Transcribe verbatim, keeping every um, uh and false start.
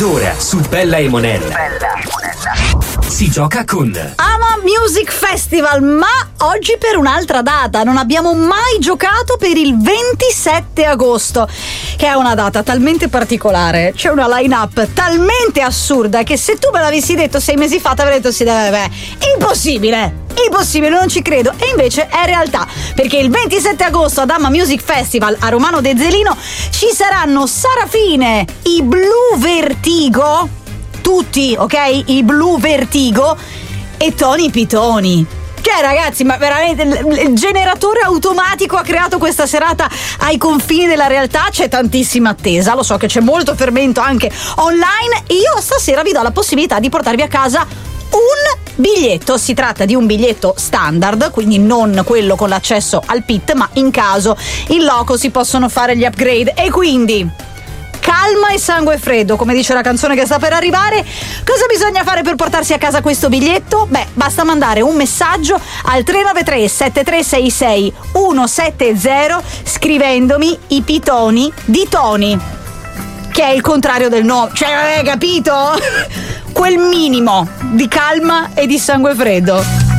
ora su Bella e Monella. Bella e Monella. Si gioca con Ama Music Festival, ma oggi per un'altra data. Non abbiamo mai giocato per il ventisette agosto, che è una data talmente particolare. C'è una line-up talmente assurda che se tu me l'avessi detto sei mesi fa ti avrei detto sì, beh, beh, impossibile. Impossibile, non ci credo. E invece è realtà, perché il ventisette agosto ad Ama Music Festival a Romano De Zelino ci saranno Sarafine, i Blue Vertigo, tutti, ok? I Blue Vertigo e Tony Pitoni. Cioè ragazzi, ma veramente il generatore automatico ha creato questa serata ai confini della realtà. C'è tantissima attesa, lo so che c'è molto fermento anche online. Io stasera vi do la possibilità di portarvi a casa un biglietto. Si tratta di un biglietto standard, quindi non quello con l'accesso al pit, ma in caso in loco si possono fare gli upgrade. E quindi calma e sangue freddo, come dice la canzone che sta per arrivare. Cosa bisogna fare per portarsi a casa questo biglietto? Beh, basta mandare un messaggio al tre nove tre sette tre sei sei uno sette zero scrivendomi i pitoni di Tony, che è il contrario del nome. Cioè, avete capito? Quel minimo di calma e di sangue freddo.